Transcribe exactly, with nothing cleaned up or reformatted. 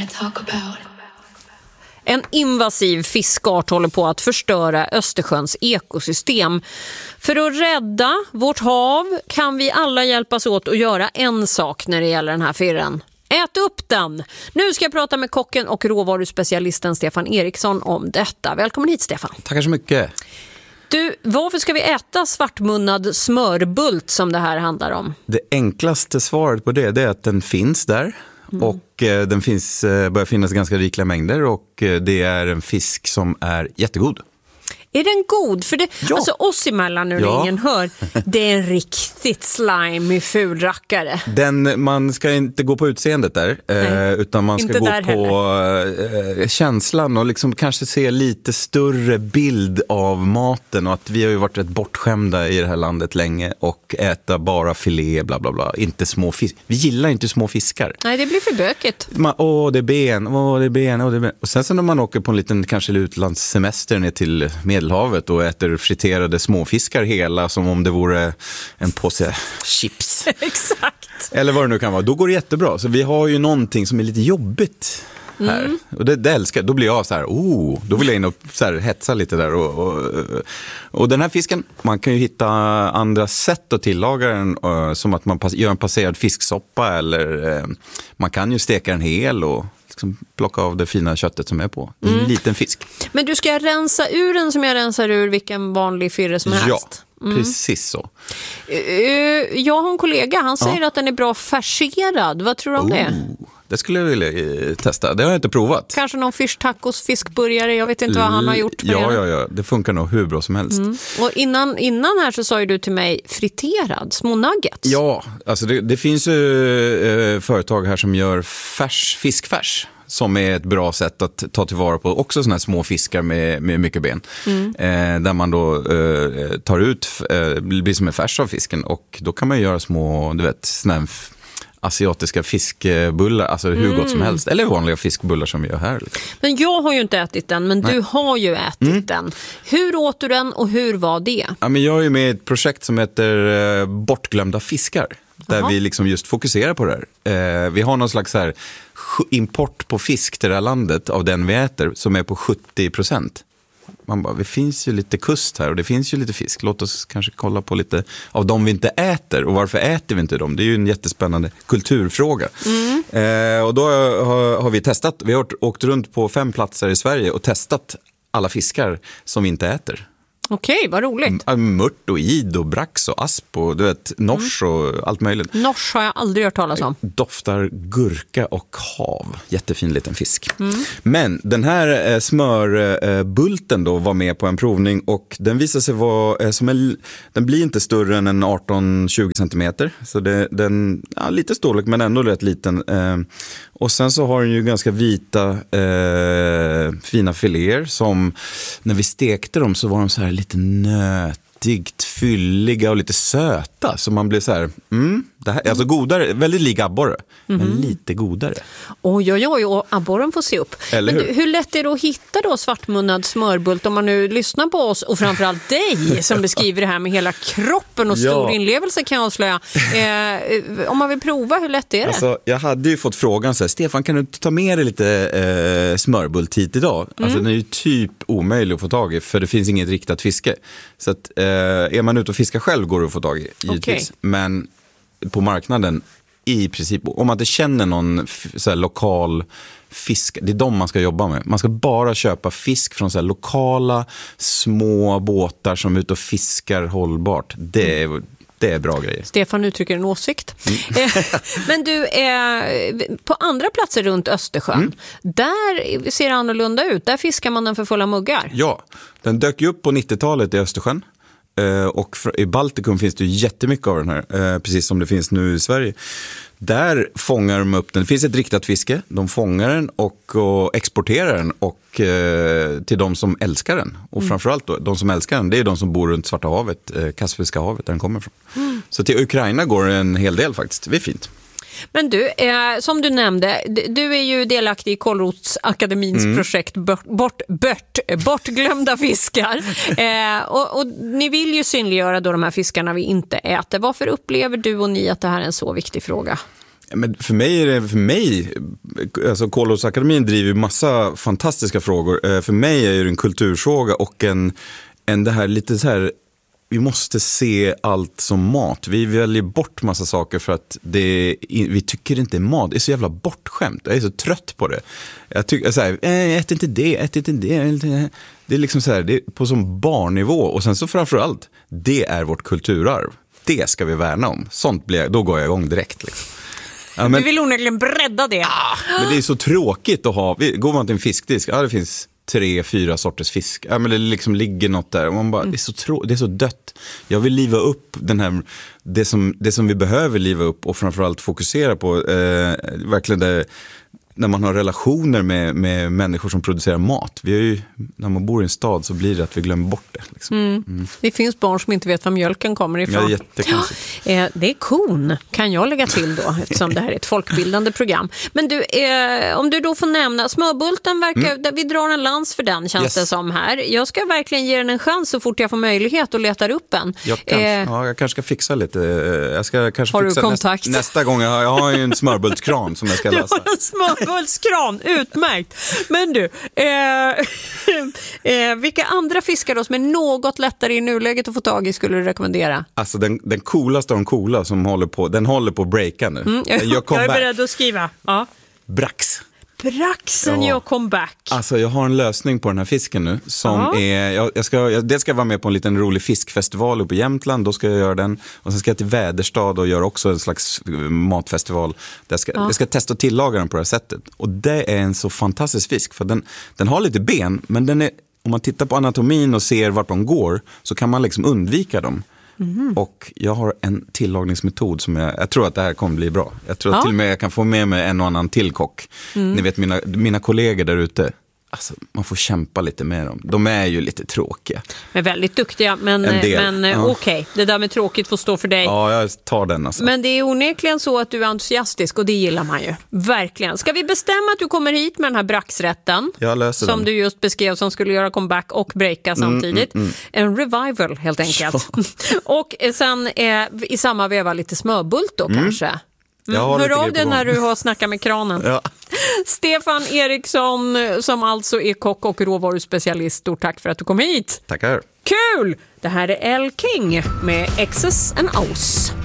talk about. En invasiv fiskart håller på att förstöra Östersjöns ekosystem. För att rädda vårt hav kan vi alla hjälpas åt att göra en sak när det gäller den här firren. Ät upp den! Nu ska jag prata med kocken och råvaruspecialisten Stefan Eriksson om detta. Välkommen hit, Stefan. Tackar så mycket. Du, varför ska vi äta svartmunnad smörbult som det här handlar om? Det enklaste svaret på det, det är att den finns där. Mm. Och eh, den finns, eh, börjar finnas ganska rikliga mängder och eh, det är en fisk som är jättegod. Är den god? För det, ja. alltså oss emellan nu ja. ingen hör, det är en riktigt slimy fulrackare. Den, man ska inte gå på utseendet där, eh, utan man ska inte gå på eh, känslan och liksom kanske se lite större bild av maten. Och att vi har ju varit rätt bortskämda i det här landet länge och äta bara filé, bla bla bla. Inte små fisk. Vi gillar inte små fiskar. Nej, det blir för bökigt. Man, åh, det är ben, åh, det är ben, åh, det är ben. Och sen så när man åker på en liten kanske utlandssemester ner till Medelhavet och äter friterade småfiskar hela som om det vore en påse chips. Exakt. Eller vad det nu kan vara. Då går det jättebra. Så vi har ju någonting som är lite jobbigt här. Mm. Och det, det älskar. Då blir jag så här, oh, då vill jag in och så här, hetsa lite där. Och, och, och den här fisken, man kan ju hitta andra sätt att tillaga den. Uh, som att man pass, gör en passerad fisksoppa eller uh, man kan ju steka den hel och liksom plocka av det fina köttet som är på. Det är en mm. liten fisk. Men du ska rensa ur den som jag rensar ur vilken vanlig firre som helst. Ja, mm. precis så. Jag har en kollega, han säger ja. att den är bra färserad. Vad tror du om oh, det? Det skulle jag vilja testa. Det har jag inte provat. Kanske någon fish tacos, fiskburgare. Jag vet inte vad han har gjort med ja, det. Ja, ja. Det funkar nog hur bra som helst. Mm. Och innan, innan här så sa ju du till mig friterad, små nuggets. Ja, alltså det, det finns ju eh, företag här som gör färs, fiskfärs. Som är ett bra sätt att ta tillvara på också såna här små fiskar med, med mycket ben. Mm. Eh, där man då eh, tar ut, eh, blir som en färs av fisken. Och då kan man göra små, du vet, såna f- asiatiska fiskbullar. Alltså hur mm. gott som helst. Eller vanliga fiskbullar som vi gör här. Men jag har ju inte ätit den, men Nej. du har ju ätit mm. den. Hur åt du den och hur var det? Ja, men jag är med i ett projekt som heter eh, Bortglömda fiskar. Där Aha. vi liksom just fokuserar på det här. Eh, vi har någon slags här import på fisk till det här landet av den vi äter som är på sjuttio procent. Man bara, det finns ju lite kust här och det finns ju lite fisk. Låt oss kanske kolla på lite av dem vi inte äter. Och varför äter vi inte dem? Det är ju en jättespännande kulturfråga. Mm. Eh, och då har, har vi testat. Vi har åkt runt på fem platser i Sverige och testat alla fiskar som vi inte äter. Okej, vad roligt. Mört och id och brax och asp och du vet, nors mm. och allt möjligt. Nors har jag aldrig hört talas om. Doftar gurka och hav. Jättefin liten fisk. Mm. Men den här eh, smörbulten då var med på en provning och den visade sig vara eh, som en, den blir inte större än en arton till tjugo centimeter. Så det, den, ja, lite storlek men ändå rätt liten. Eh, och sen så har den ju ganska vita eh, fina filéer som när vi stekte dem så var de så här lite nötigt, fylliga och lite söta. Så man blir så här, mm, det här, alltså godare, väldigt lik abborre, mm. men lite godare. Oj, oj, oj, och abborren får se upp. Eller men hur? hur lätt är det att hitta då svartmunnad smörbult om man nu lyssnar på oss och framförallt dig som beskriver det här med hela kroppen och stor ja. inlevelse kan jag avslöja. Eh, om man vill prova, hur lätt är det? Alltså, jag hade ju fått frågan så här, Stefan, kan du ta med dig lite eh, smörbult hit idag? Mm. Alltså den är ju typ omöjlig att få tag i för det finns inget riktat fiske. Så att eh, är man ute och fiskar själv går det att få tag i, givetvis. Okay. Men på marknaden i princip, om man inte känner någon så här, lokal fisk, det är de man ska jobba med. Man ska bara köpa fisk från så här, lokala små båtar som är ute och fiskar hållbart. Det är, det är bra grejer. Stefan uttrycker en åsikt. Mm. Men du, eh, på andra platser runt Östersjön, mm. där ser det annorlunda ut. Där fiskar man den för fulla muggar. Ja, den dök ju upp på nittiotalet i Östersjön. Och i Baltikum finns det ju jättemycket av den här, precis som det finns nu i Sverige. Där fångar de upp den. Det finns ett riktat fiske. De fångar den och, och exporterar den och, eh, till de som älskar den. Och mm. framförallt då, de som älskar den, det är de som bor runt Svarta havet, eh, Kaspiska havet där den kommer ifrån. Mm. Så till Ukraina går det en hel del faktiskt. Det är fint. Men du, eh, som du nämnde, du är ju delaktig i Kålrotsakademins mm. projekt bort, bort, bort, Bortglömda fiskar. Eh, och, och ni vill ju synliggöra då de här fiskarna vi inte äter. Varför upplever du och ni att det här är en så viktig fråga? Men för mig är det, för mig, alltså Kolåsakademin driver massa fantastiska frågor. För mig är det en kulturfråga och en, en det här lite så här, vi måste se allt som mat. Vi väljer bort massa saker för att det, vi tycker inte är mat. Det är så jävla bortskämt. Jag är så trött på det. Jag tycker så här, ät inte det, ät inte det. Det är liksom så här, det är på som barnnivå. Och sen så framförallt, det är vårt kulturarv. Det ska vi värna om. Sånt blir, då går jag igång direkt liksom. Ja, men, du vill onekligen bredda det. Ah, men det är så tråkigt att ha, går man till en fiskdisk, ja det finns tre, fyra sorters fisk. Ja, men det liksom ligger något där och man bara, mm. det, är så trå- det är så dött. Jag vill liva upp den här, det som, det som vi behöver liva upp och framförallt fokusera på, eh, verkligen det, när man har relationer med, med människor som producerar mat. Vi är ju, när man bor i en stad så blir det att vi glömmer bort det. Liksom. Mm. Mm. Det finns barn som inte vet var mjölken kommer ifrån. Ja, det är jättekonstigt. Eh, det är kon, kan jag lägga till då, eftersom det här är ett folkbildande program. Men du, eh, om du då får nämna, Smörbulten verkar, mm. vi drar en lans för den, känns yes. det som här. Jag ska verkligen ge den en chans så fort jag får möjlighet och letar upp en. Jag, kan, eh, ja, jag kanske ska fixa lite. Jag ska kanske har fixa du kontakt? Nästa, nästa gång. Jag har, jag har ju en smörbultskran som jag ska läsa. Du har en smörbultskran, utmärkt. Men du, eh, eh, vilka andra fiskar då som är något lättare i nuläget att få tag i skulle du rekommendera? Alltså den, den coolaste av de coola som håller på, den håller på att breaka nu. Mm, jag, jag är beredd att skriva. Ja. Brax. Braxen ja. gör comeback. Alltså jag har en lösning på den här fisken nu som Aha. är, jag, jag ska, jag, det ska vara med på en liten rolig fiskfestival uppe i Jämtland, då ska jag göra den och sen ska jag till Väderstad och göra också en slags matfestival där jag ska, ja. jag ska testa att tillaga den på det här sättet och det är en så fantastisk fisk för den, den har lite ben men den är, om man tittar på anatomin och ser vart de går så kan man liksom undvika dem. Mm. Och jag har en tillagningsmetod som jag, jag tror att det här kommer bli bra. Jag tror ja. att till och med jag kan få med mig en och annan till kock. Mm. Ni vet mina, mina kollegor där ute. Alltså, man får kämpa lite med dem. De är ju lite tråkiga. Men väldigt duktiga, men, men ja. okej. Okay. Det där med tråkigt får stå för dig. Ja, jag tar den alltså. Men det är onekligen så att du är entusiastisk och det gillar man ju. Verkligen. Ska vi bestämma att du kommer hit med den här braxrätten? Jag löser som den. du just beskrev som skulle göra comeback och breaka samtidigt. Mm, mm, mm. En revival helt enkelt. och sen eh, i samma veva lite smörbult då mm. kanske. Mm. Hör av dig när du har snackat med kranen. Ja. Stefan Eriksson som alltså är kock och råvaruspecialist. Stort tack för att du kom hit. Tackar. Kul! Det här är Elle King med X's and O's.